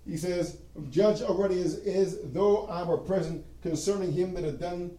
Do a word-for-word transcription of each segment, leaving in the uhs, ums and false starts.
he says, judge already as, as though I were present concerning him that had done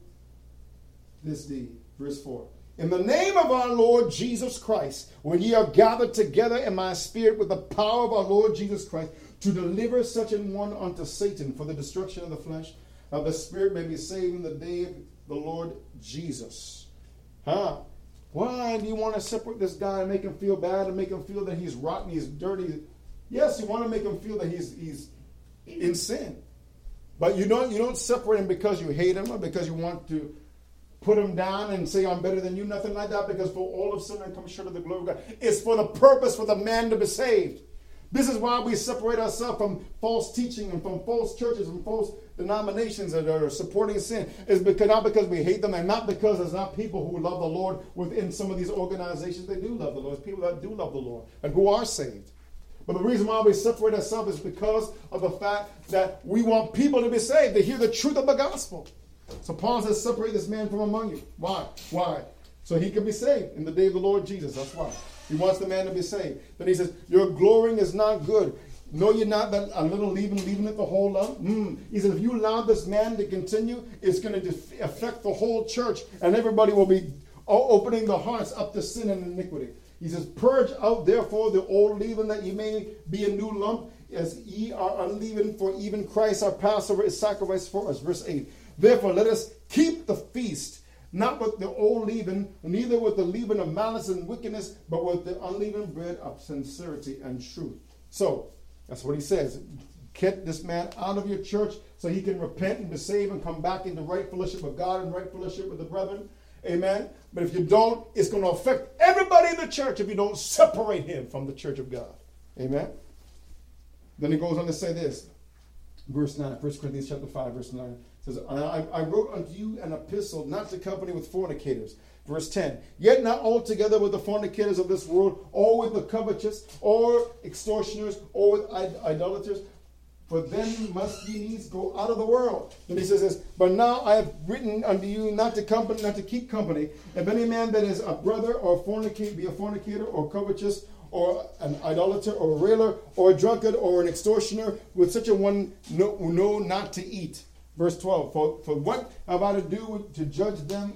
this deed. Verse four. In the name of our Lord Jesus Christ, when ye are gathered together in my spirit with the power of our Lord Jesus Christ, to deliver such an one unto Satan for the destruction of the flesh, that the spirit may be saved in the day of the Lord Jesus. Huh? Why do you want to separate this guy and make him feel bad and make him feel that he's rotten, he's dirty? Yes, you want to make him feel that he's he's in sin. But you don't you don't separate him because you hate him or because you want to put him down and say I'm better than you, nothing like that, because for all of sin and come short of the glory of God. It's for the purpose for the man to be saved. This is why we separate ourselves from false teaching and from false churches and false denominations that are supporting sin. It's because, not because we hate them and not because there's not people who love the Lord within some of these organizations. They do love the Lord. There's people that do love the Lord and who are saved. But the reason why we separate ourselves is because of the fact that we want people to be saved, to hear the truth of the gospel. So Paul says, separate this man from among you. Why? Why? So he can be saved in the day of the Lord Jesus. That's why. He wants the man to be saved. Then he says, your glorying is not good. Know ye not that a little leaven, leaving it the whole lump? Mm. He says, if you allow this man to continue, it's going to def- affect the whole church, and everybody will be opening their hearts up to sin and iniquity. He says, purge out therefore the old leaven, that ye may be a new lump, as ye are unleavened, for even Christ our Passover is sacrificed for us. Verse eight. Therefore let us keep the feast, not with the old leaven, neither with the leaven of malice and wickedness, but with the unleavened bread of sincerity and truth. So, that's what he says. Get this man out of your church so he can repent and be saved and come back into right fellowship with God and right fellowship with the brethren. Amen. But if you don't, it's going to affect everybody in the church if you don't separate him from the church of God. Amen. Then he goes on to say this. Verse nine, First Corinthians chapter five, verse nine. Says, I, I wrote unto you an epistle not to company with fornicators. Verse ten, yet not altogether with the fornicators of this world, or with the covetous, or extortioners, or with idolaters, for then must ye needs go out of the world. Then he says this, but now I have written unto you not to company, not to keep company. If any man that is a brother or fornicate, be a fornicator or covetous, or an idolater, or a railer, or a drunkard, or an extortioner, with such a one know, know not to eat. Verse twelve, for, for what have I to do with, to judge them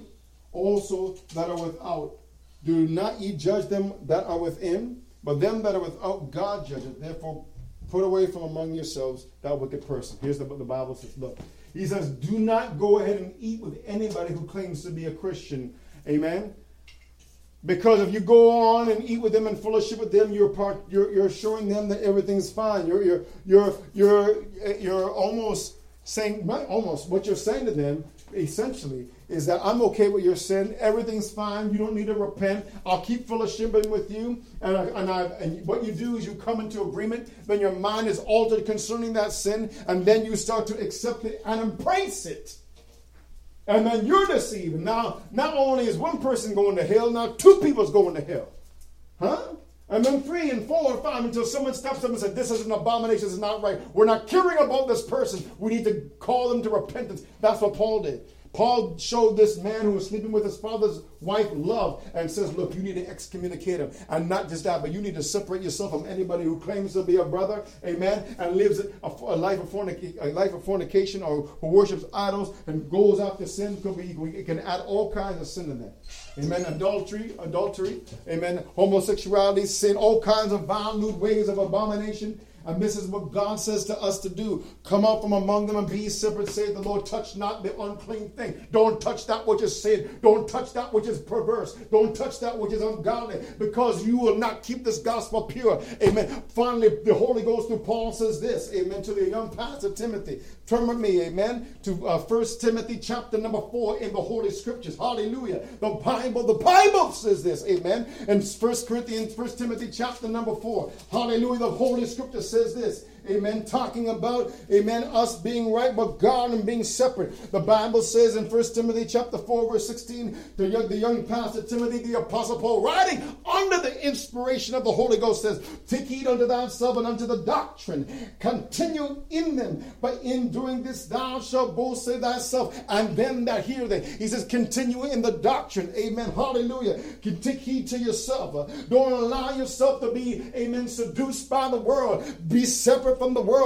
also that are without? Do not ye judge them that are within? But them that are without, God judgeth. Therefore, put away from among yourselves that wicked person. Here's what the Bible says. Look, he says, do not go ahead and eat with anybody who claims to be a Christian. Amen? Because if you go on and eat with them and fellowship with them, you're part, you're, you're showing them that everything's fine. You're, you're, you're, you're, you're almost saying, not almost, what you're saying to them, essentially, is that I'm okay with your sin. Everything's fine. You don't need to repent. I'll keep fellowshipping with you. And, I, and, I, and what you do is you come into agreement. Then your mind is altered concerning that sin. And then you start to accept it and embrace it. And then you're deceived. Now, not only is one person going to hell, now two people's going to hell. Huh? And then three and four and five until someone steps up and says, this is an abomination, this is not right. We're not caring about this person. We need to call them to repentance. That's what Paul did. Paul showed this man who was sleeping with his father's wife love and says, look, you need to excommunicate him. And not just that, but you need to separate yourself from anybody who claims to be a brother, amen, and lives a, a, life, of fornic- a life of fornication, or who worships idols and goes after sin. Could be, we can add all kinds of sin in there. Amen. Adultery, adultery, amen. Homosexuality, sin, all kinds of vile, lewd ways of abomination. And this is what God says to us to do. Come out from among them and be separate, saith the Lord. Touch not the unclean thing. Don't touch that which is sin. Don't touch that which is perverse. Don't touch that which is ungodly, because you will not keep this gospel pure. Amen. Finally, the Holy Ghost through Paul says this, amen, to the young pastor Timothy. Turn with me, amen, to uh, First Timothy chapter number four in the Holy Scriptures. Hallelujah. The Bible, the Bible says this, amen. In First Corinthians, First Timothy chapter number four. Hallelujah. The Holy Scripture says this. Amen. Talking about, amen, us being right with God and being separate. The Bible says in First Timothy chapter four, verse sixteen, the young, the young pastor Timothy, the apostle Paul, writing under the inspiration of the Holy Ghost, says, take heed unto thyself and unto the doctrine. Continue in them. But in doing this, thou shalt both save thyself and them that hear thee. He says, continue in the doctrine. Amen. Hallelujah. Take heed to yourself. Don't allow yourself to be, amen, seduced by the world. Be separate from the world.